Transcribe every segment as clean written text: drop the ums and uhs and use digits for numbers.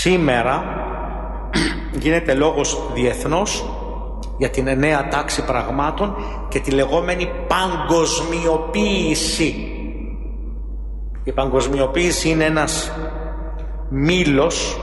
Σήμερα γίνεται λόγος διεθνώς για την νέα τάξη πραγμάτων και τη λεγόμενη παγκοσμιοποίηση. Η παγκοσμιοποίηση είναι ένας μήλος,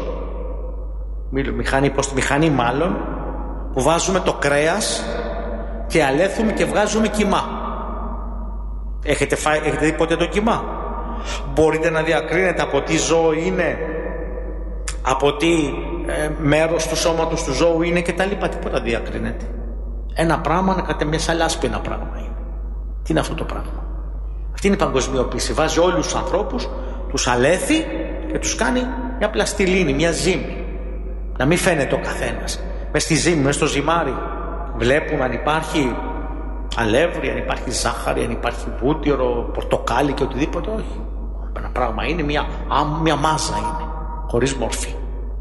μηχανή μάλλον, που βάζουμε το κρέας και αλέθουμε και βγάζουμε κιμά. Έχετε δει ποτέ το κιμά? Μπορείτε να διακρίνετε από τι ζώο είναι, από τι μέρος του σώματος του ζώου είναι και τα λοιπά? Τίποτα διακρίνεται. Ένα πράγμα να κάτε μέσα λάσπη, ένα πράγμα είναι. Τι είναι αυτό το πράγμα? Αυτή είναι η παγκοσμιοποίηση. Βάζει όλους τους ανθρώπους, τους αλέθει και τους κάνει μια πλαστιλίνη, μια ζύμη. Να μην φαίνεται ο καθένας. Μες στη ζύμη, μες στο ζυμάρι βλέπουμε αν υπάρχει αλεύρι, αν υπάρχει ζάχαρη, αν υπάρχει βούτυρο, πορτοκάλι και οτιδήποτε? Όχι. Ένα πράγμα είναι, μια μάζα είναι, χωρίς μορφή.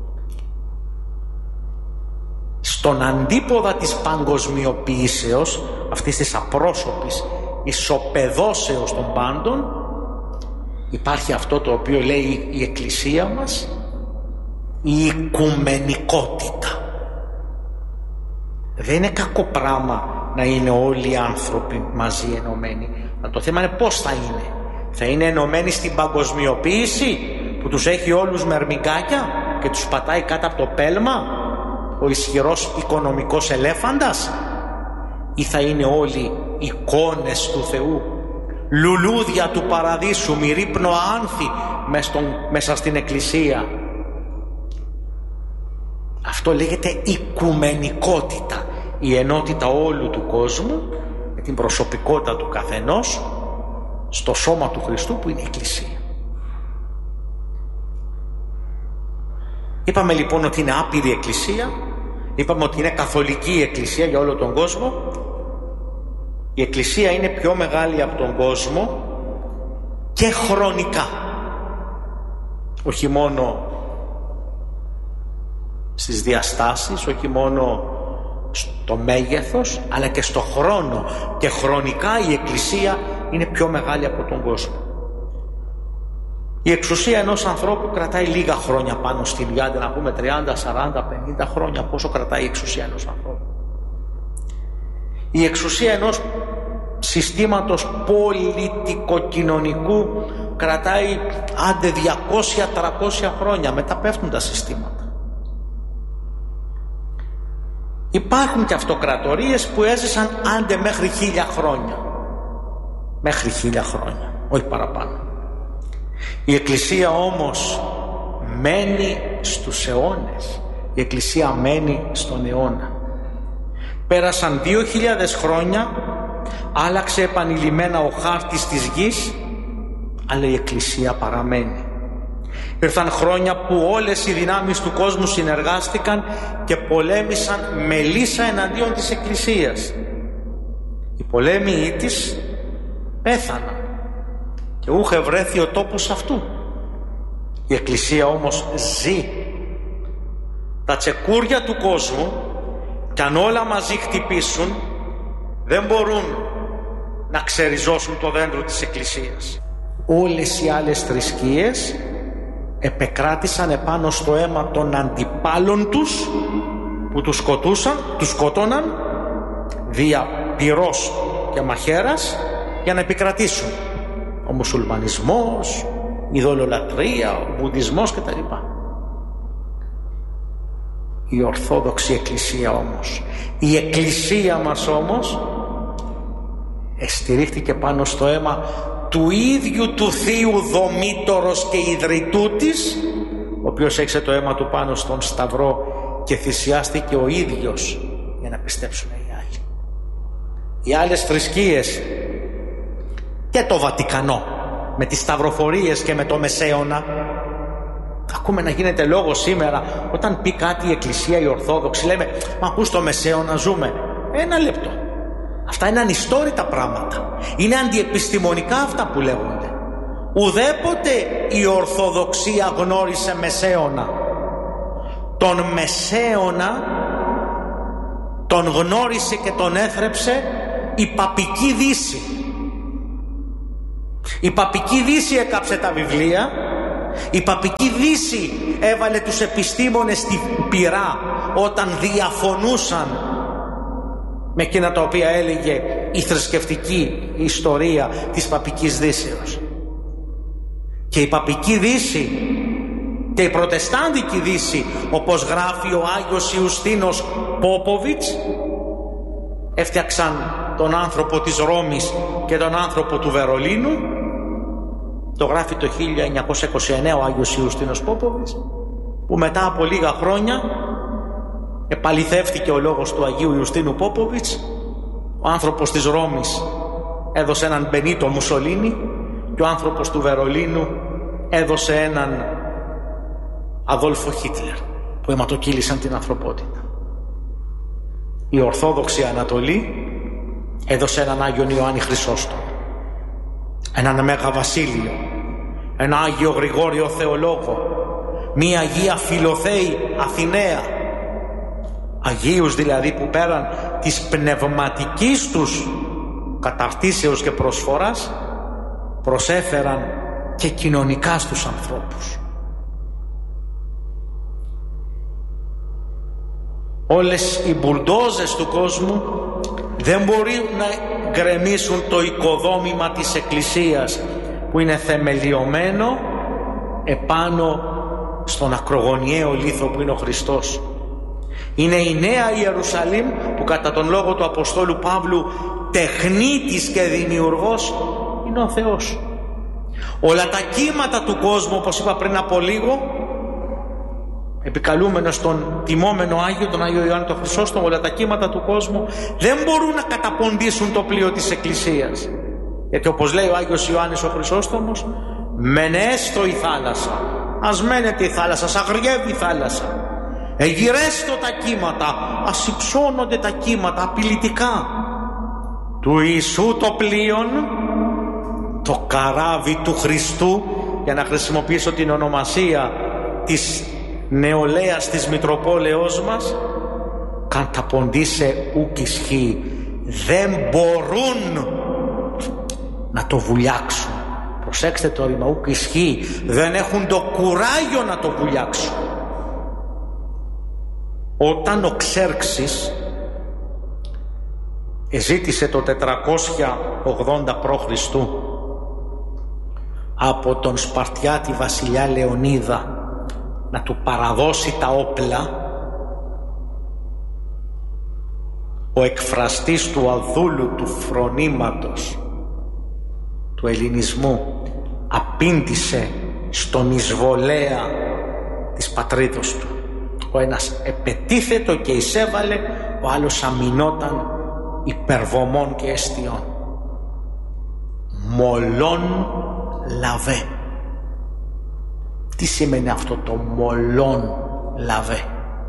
Στον αντίποδα της παγκοσμιοποίησεως, αυτής της απρόσωπης ισοπεδώσεως των πάντων, υπάρχει αυτό το οποίο λέει η Εκκλησία μας, η οικουμενικότητα. Δεν είναι κακό πράγμα να είναι όλοι οι άνθρωποι μαζί ενωμένοι. Αλλά το θέμα είναι πώς θα είναι. Θα είναι ενωμένοι στην παγκοσμιοποίηση που τους έχει όλους με αρμικάκια και τους πατάει κάτω από το πέλμα ο ισχυρός οικονομικός ελέφαντας, ή θα είναι όλοι εικόνες του Θεού, λουλούδια του παραδείσου, μυρίπνο άνθη μέσα στην Εκκλησία? Αυτό λέγεται οικουμενικότητα, η ενότητα όλου του κόσμου με την προσωπικότητα του καθενός στο σώμα του Χριστού που είναι η Εκκλησία. Είπαμε λοιπόν ότι είναι άπειρη Εκκλησία, είπαμε ότι είναι καθολική η Εκκλησία για όλο τον κόσμο. Η Εκκλησία είναι πιο μεγάλη από τον κόσμο και χρονικά, όχι μόνο στις διαστάσεις, όχι μόνο στο μέγεθος, αλλά και στο χρόνο, και χρονικά η Εκκλησία είναι πιο μεγάλη από τον κόσμο. Η εξουσία ενός ανθρώπου κρατάει λίγα χρόνια πάνω στη λιάντα, να πούμε 30, 40, 50 χρόνια. Πόσο κρατάει η εξουσία ενός ανθρώπου? Η εξουσία ενός συστήματος πολιτικοκοινωνικού κρατάει άντε 200-300 χρόνια, μετά πέφτουν τα συστήματα. Υπάρχουν και αυτοκρατορίες που έζησαν άντε μέχρι 1000 χρόνια. Μέχρι 1000 χρόνια, όχι παραπάνω. Η Εκκλησία όμως μένει στους αιώνες. Η Εκκλησία μένει στον αιώνα. Πέρασαν 2000 χρόνια, άλλαξε επανειλημμένα ο χάρτης της γης, αλλά η Εκκλησία παραμένει. Ήρθαν χρόνια που όλες οι δυνάμεις του κόσμου συνεργάστηκαν και πολέμησαν με λύσα εναντίον της Εκκλησίας. Οι πολέμοι της πέθαναν και ούχε βρέθη ο τόπος αυτού. Η Εκκλησία όμως ζει. Τα τσεκούρια του κόσμου, κι αν όλα μαζί χτυπήσουν, δεν μπορούν να ξεριζώσουν το δέντρο της Εκκλησίας. Όλες οι άλλες θρησκείες επεκράτησαν επάνω στο αίμα των αντιπάλων τους που τους σκοτώναν δια πυρός και μαχαίρας για να επικρατήσουν. Ο μουσουλμανισμός, η ειδωλολατρία, ο βουδισμός κτλ. Η Ορθόδοξη Εκκλησία όμως, η Εκκλησία μας όμως, εστηρίχθηκε πάνω στο αίμα του ίδιου του Θείου Δομήτωρος και Ιδρυτού της, ο οποίος έξε το αίμα του πάνω στον Σταυρό και θυσιάστηκε ο ίδιος για να πιστέψουν οι άλλοι. Οι άλλες θρησκείες και το Βατικανό με τις σταυροφορίες και με το Μεσαίωνα, ακούμε να γίνεται λόγο σήμερα όταν πει κάτι η Εκκλησία η Ορθόδοξη, λέμε μα πού στο Μεσαίωνα ζούμε? Ένα λεπτό. Αυτά είναι ανιστόρητα πράγματα. Είναι αντιεπιστημονικά αυτά που λέγονται. Ουδέποτε η Ορθοδοξία γνώρισε Μεσαίωνα. Τον Μεσαίωνα τον γνώρισε και τον έθρεψε η Παπική Δύση. Η Παπική Δύση έκαψε τα βιβλία Η παπική Δύση έβαλε τους επιστήμονες στην πυρά όταν διαφωνούσαν με εκείνα τα οποία έλεγε η θρησκευτική ιστορία της παπικής Δύσεως. Και η παπική Δύση και η προτεστάντικη Δύση, όπως γράφει ο Άγιος Ιουστίνος Πόποβιτς, έφτιαξαν τον άνθρωπο της Ρώμης και τον άνθρωπο του Βερολίνου. Το γράφει το 1929 ο Άγιος Ιουστίνος Πόποβιτς, που μετά από λίγα χρόνια επαληθεύτηκε ο λόγος του Αγίου Ιουστίνου Πόποβιτς. Ο άνθρωπος της Ρώμης έδωσε έναν Μπενίτο Μουσολίνι και ο άνθρωπος του Βερολίνου έδωσε έναν Αδόλφο Χίτλερ, που αιματοκύλησαν την ανθρωπότητα. Η Ορθόδοξη Ανατολή έδωσε έναν Άγιον Ιωάννη Χρυσόστομο, έναν Μέγα Βασίλειο, ένα Άγιο Γρηγόριο Θεολόγο, μία Αγία Φιλοθέη Αθηναία, Αγίους δηλαδή που πέραν της πνευματικής τους καταρτήσεως και προσφοράς προσέφεραν και κοινωνικά στους ανθρώπους. Όλες οι μπουλντόζες του κόσμου δεν μπορεί να γκρεμίσουν το οικοδόμημα της Εκκλησίας, που είναι θεμελιωμένο επάνω στον ακρογωνιαίο λίθο που είναι ο Χριστός. Είναι η Νέα Ιερουσαλήμ που κατά τον λόγο του Αποστόλου Παύλου τεχνίτης και δημιουργός είναι ο Θεός. Όλα τα κύματα του κόσμου, όπως είπα πριν από λίγο, επικαλούμενος τον τιμόμενο Άγιο, τον Άγιο Ιωάννη τον Χρυσόστομο, όλα τα κύματα του κόσμου δεν μπορούν να καταποντήσουν το πλοίο της Εκκλησίας. Γιατί όπως λέει ο Άγιος Ιωάννης ο Χρυσόστομος, μενέστο η θάλασσα, ας μένεται η θάλασσα, ας αγριεύει η θάλασσα, εγυρέστο τα κύματα, ας υψώνονται τα κύματα απειλητικά. Του Ιησού το πλοίον, το καράβι του Χριστού, για να χρησιμοποιήσω την ονομασία της νεολαίας της Μητροπόλεως μας, καταποντήσε ουκ ισχύει. Δεν μπορούν να το βουλιάξουν. Προσέξτε το ρήμα, ουκ ισχύει. Δεν έχουν το κουράγιο να το βουλιάξουν. Όταν ο Ξέρξης ζήτησε το 480 π.Χ. από τον Σπαρτιάτη βασιλιά Λεωνίδα να του παραδώσει τα όπλα, ο εκφραστής του αδούλου του φρονήματος του ελληνισμού απήντησε στον εισβολέα της πατρίδος του. Ο ένας επετίθετο και εισέβαλε, ο άλλος αμυνόταν υπερβομών και αιστιών. Μολόν λαβέ. Τι σημαίνει αυτό το μολόν λαβέ?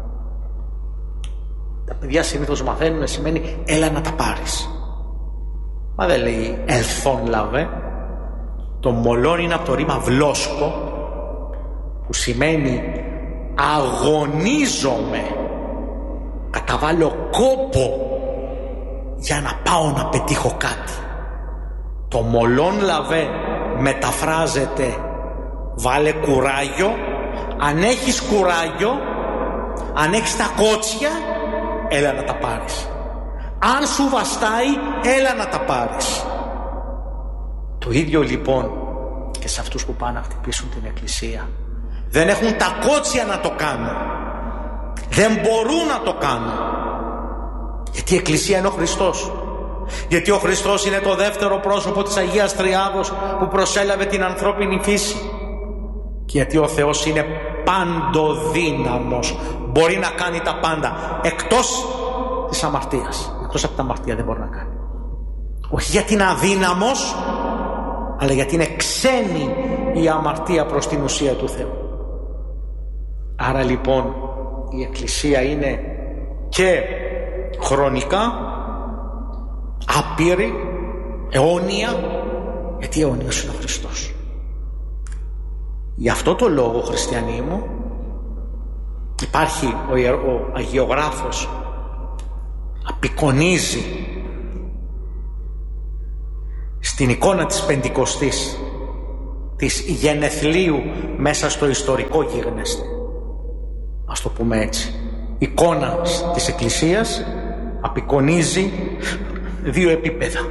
Τα παιδιά συνήθως μαθαίνουν, σημαίνει έλα να τα πάρεις. Μα δεν λέει ελθόν λαβέ. Το μολόν είναι από το ρήμα βλόσκο, που σημαίνει αγωνίζομαι, καταβάλω κόπο για να πάω να πετύχω κάτι. Το μολόν λαβέ μεταφράζεται βάλε κουράγιο. Αν έχεις κουράγιο, αν έχεις τα κότσια, έλα να τα πάρεις. Αν σου βαστάει, έλα να τα πάρεις. Το ίδιο λοιπόν και σε αυτούς που πάνε να χτυπήσουν την Εκκλησία. Δεν έχουν τα κότσια να το κάνουν. Δεν μπορούν να το κάνουν. Γιατί η Εκκλησία είναι ο Χριστός. Γιατί ο Χριστός είναι το δεύτερο πρόσωπο της Αγίας Τριάδος που προσέλαβε την ανθρώπινη φύση. Και γιατί ο Θεός είναι παντοδύναμος. Μπορεί να κάνει τα πάντα εκτός της αμαρτίας. Εκτός από την αμαρτία δεν μπορεί να κάνει. Όχι γιατί είναι αδύναμος, αλλά γιατί είναι ξένη η αμαρτία προς την ουσία του Θεού. Άρα λοιπόν η Εκκλησία είναι και χρονικά άπειρη, αιώνια, γιατί αιώνιος είναι ο Χριστός. Γι' αυτό το λόγο, χριστιανοί μου, υπάρχει ο αγιογράφος απεικονίζει στην εικόνα της Πεντηκοστής της γενεθλίου μέσα στο ιστορικό γίγνεσθε. Ας το πούμε έτσι. Η εικόνα της Εκκλησίας απεικονίζει δύο επίπεδα.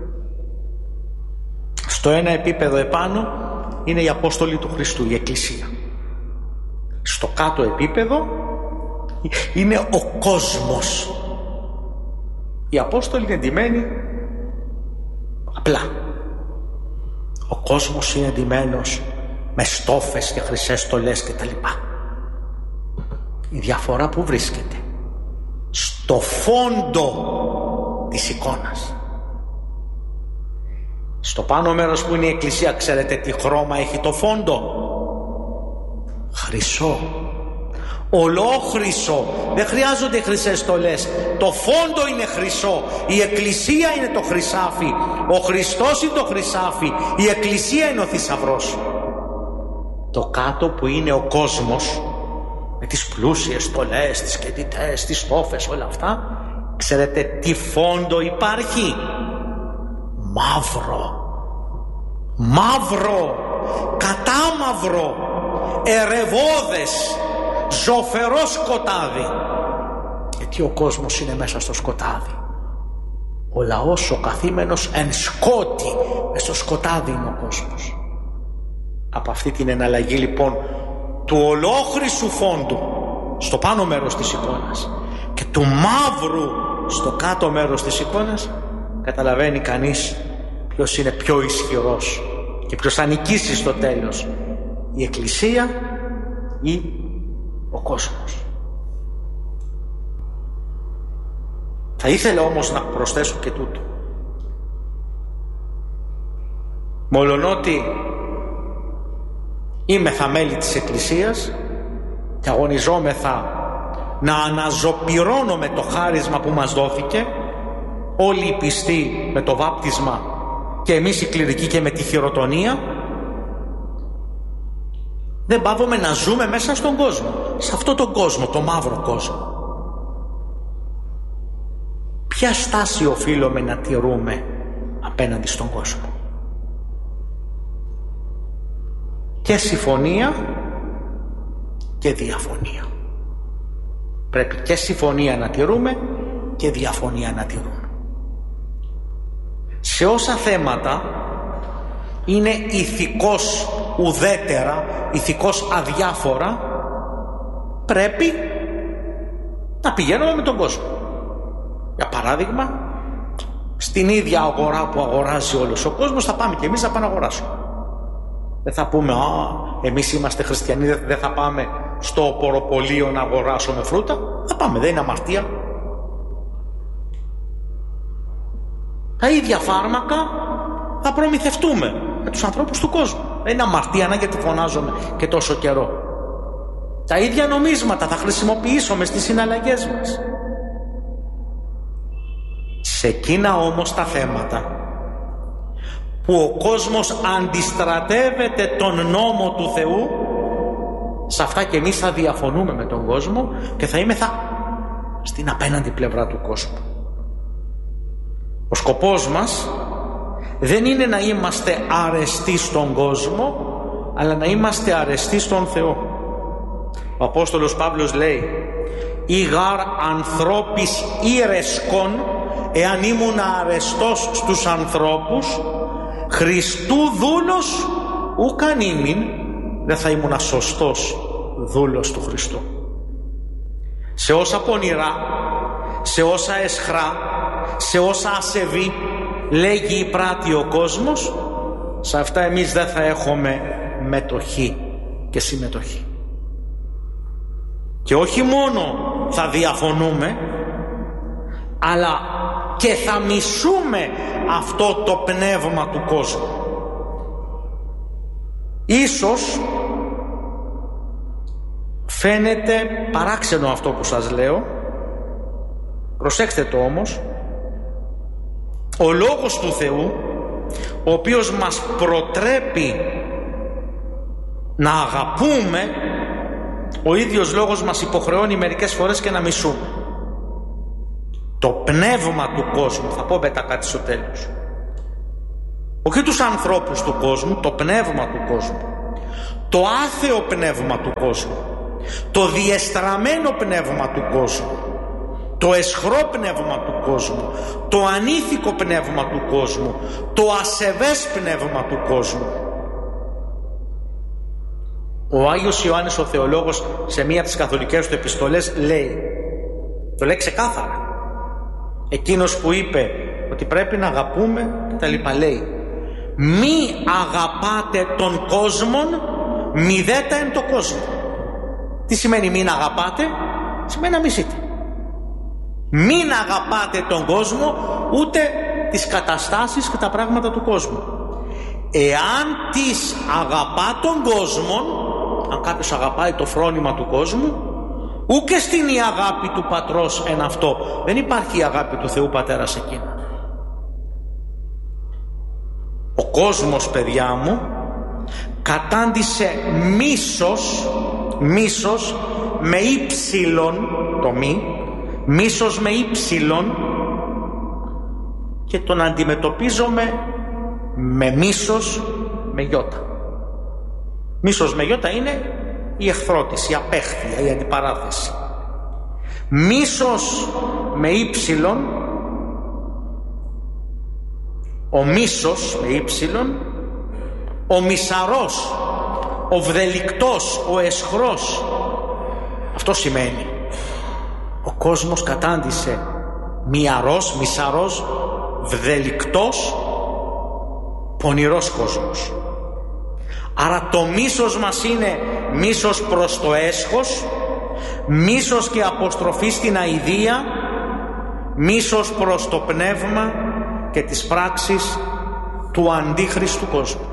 Στο ένα επίπεδο επάνω είναι οι Απόστολοι του Χριστού, η Εκκλησία. Στο κάτω επίπεδο είναι ο κόσμος. Οι Απόστολοι είναι ντυμένοι απλά. Ο κόσμος είναι ντυμένος με στόφες και χρυσές στολές και τα λοιπά. Η διαφορά που βρίσκεται? Στο φόντο της εικόνας. Στο πάνω μέρος που είναι η Εκκλησία, ξέρετε τι χρώμα έχει το φόντο? Χρυσό. Ολόχρυσο. Δεν χρειάζονται χρυσές στολές. Το φόντο είναι χρυσό. Η Εκκλησία είναι το χρυσάφι. Ο Χριστός είναι το χρυσάφι. Η Εκκλησία είναι ο θησαυρός. Το κάτω που είναι ο κόσμος, με τις πλούσιες στολές, τις κεντητές, τις στόφες, όλα αυτά, ξέρετε τι φόντο υπάρχει? Μαύρο. Μαύρο. Κατάμαυρο. Ερεβώδες. Ζωφερό σκοτάδι. Γιατί ο κόσμος είναι μέσα στο σκοτάδι. Ο λαός, ο καθήμενος εν σκότη. Μες στο σκοτάδι είναι ο κόσμος. Από αυτή την εναλλαγή λοιπόν του ολόχρυσου φόντου στο πάνω μέρος της εικόνας και του μαύρου στο κάτω μέρος της εικόνας, καταλαβαίνει κανείς ποιος είναι πιο ισχυρός και ποιος θα νικήσει στο τέλος, η Εκκλησία ή ο κόσμος. Θα ήθελα όμως να προσθέσω και τούτο. Μολονότι είμεθα μέλη της Εκκλησίας και αγωνιζόμεθα να αναζωπυρώνουμε το χάρισμα που μας δόθηκε, όλοι οι πιστοί με το βάπτισμα και εμείς οι κληρικοί και με τη χειροτονία, δεν πάβουμε να ζούμε μέσα στον κόσμο, σε αυτόν τον κόσμο, το μαύρο κόσμο. Ποια στάση οφείλουμε να τηρούμε απέναντι στον κόσμο? Και συμφωνία και διαφωνία. Πρέπει και συμφωνία να τηρούμε και διαφωνία να τηρούμε. Σε όσα θέματα είναι ηθικώς ουδέτερα, ηθικώς αδιάφορα, πρέπει να πηγαίνουμε με τον κόσμο. Για παράδειγμα, στην ίδια αγορά που αγοράζει όλος ο κόσμος θα πάμε και εμείς να πάμε να αγοράσουμε. Δεν θα πούμε εμείς είμαστε χριστιανοί, δεν θα πάμε στο οποροπωλείο να αγοράσουμε φρούτα. Θα πάμε, δεν είναι αμαρτία. Τα ίδια φάρμακα θα προμηθευτούμε με τους ανθρώπους του κόσμου. Δεν είναι αμαρτία, γιατί φωνάζομαι και τόσο καιρό. Τα ίδια νομίσματα θα χρησιμοποιήσουμε στις συναλλαγές μας. Σε εκείνα όμως τα θέματα που ο κόσμος αντιστρατεύεται τον νόμο του Θεού, σε αυτά και εμείς θα διαφωνούμε με τον κόσμο και θα είμεθα στην απέναντι πλευρά του κόσμου. Ο σκοπός μας δεν είναι να είμαστε αρεστοί στον κόσμο, αλλά να είμαστε αρεστοί στον Θεό. Ο Απόστολος Παύλος λέει: «Ή γάρ ανθρώπης ήρεσκον, εάν ήμουν αρεστός στους ανθρώπους, Χριστού δούλος ουκαν ήμην», δεν θα ήμουν σωστός δούλος του Χριστού. Σε όσα πονηρά, σε όσα αισχρά, σε όσα ασεβή λέγει ή πράττει ο κόσμος, σε αυτά εμείς δεν θα έχουμε μετοχή και συμμετοχή. Και όχι μόνο θα διαφωνούμε, αλλά και θα μισούμε αυτό το πνεύμα του κόσμου. Ίσως φαίνεται παράξενο αυτό που σας λέω, προσέξτε το όμως. Ο Λόγος του Θεού, ο οποίος μας προτρέπει να αγαπούμε, ο ίδιος Λόγος μας υποχρεώνει μερικές φορές και να μισούμε. Το πνεύμα του κόσμου, θα πω μετά κάτι στο τέλος. όχι τους ανθρώπους του κόσμου, το πνεύμα του κόσμου, το άθεο πνεύμα του κόσμου, το διεστραμμένο πνεύμα του κόσμου, το αισχρό πνεύμα του κόσμου, το ανήθικο πνεύμα του κόσμου, το ασεβές πνεύμα του κόσμου. Ο Άγιος Ιωάννης ο Θεολόγος σε μία από τις καθολικές του επιστολές λέει, το λέει ξεκάθαρα, εκείνος που είπε ότι πρέπει να αγαπούμε και τα λοιπά, λέει μη αγαπάτε τον κόσμον μη δέτα εν το κόσμο. Τι σημαίνει μην αγαπάτε? Σημαίνει να μισείτε. Μην αγαπάτε τον κόσμο, ούτε τις καταστάσεις και τα πράγματα του κόσμου. Εάν τις αγαπά τον κόσμο, αν κάποιος αγαπάει το φρόνημα του κόσμου, ούτε στην η αγάπη του πατρός εν αυτό. Δεν υπάρχει η αγάπη του Θεού Πατέρα σε εκείνα. Ο κόσμος, παιδιά μου, κατάντησε μίσος με ύψιλον, το μη, μίσος με ύψιλον, και τον αντιμετωπίζομαι με μίσος με γιώτα. Μίσος με γιώτα είναι η εχθρότηση, η απέχθεια, η αντιπαράθεση. Μίσος με ύψιλον, ο μίσος με ύψιλον, ο μισαρός, ο βδελικτός, ο αισχρός, αυτό σημαίνει. Ο κόσμος κατάντησε μιαρός, μισαρός, βδελικτός, πονηρός κόσμος. Άρα το μίσος μας είναι μίσος προς το έσχος, μίσος και αποστροφή στην αηδία, μίσος προς το πνεύμα και τις πράξεις του αντίχριστου κόσμου.